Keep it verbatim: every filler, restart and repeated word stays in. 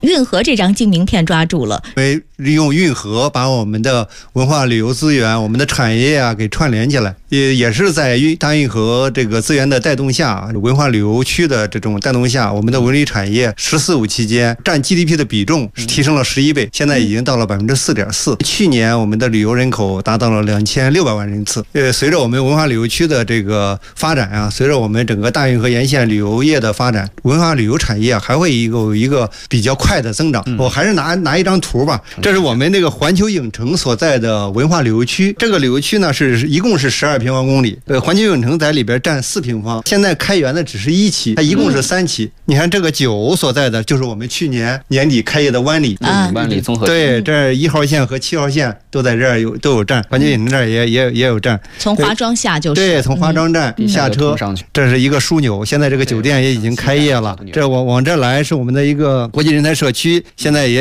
运河这张金名片抓住了， 为利用运河把我们的文化旅游资源、我们的产业啊给串联起来，也也是在运大运河这个资源的带动下，文化旅游区的这种带动下，我们的文旅产业“十四五”期间占 G D P 的比重提升了十一倍，现在已经到了百分之四点四。去年我们的旅游人口达到了两千六百万人次。呃，随着我们文化旅游区的这个发展啊，随着我们整个大运河沿线旅游业的发展，文化旅游产业还会有一个比较快的增长。我还是拿拿一张图吧，这是我们那个环球影城所在的文化旅游区。这个旅游区呢是一共是十二平方公里，呃，环球影城在里边占四平方。现在开园的只是一期，它一共是三期。你看这个九所在的就是我们去年年底开业的湾里， 啊、湾里综合对，这一号线和七号线都在这儿有都有站，环球影城这儿也也也有站。 从华庄下就是对，从华庄站下车， 嗯、 这是一个枢纽。现在这个酒店也已经开业了。这往往这来是我们的一个国际人才社区，现在也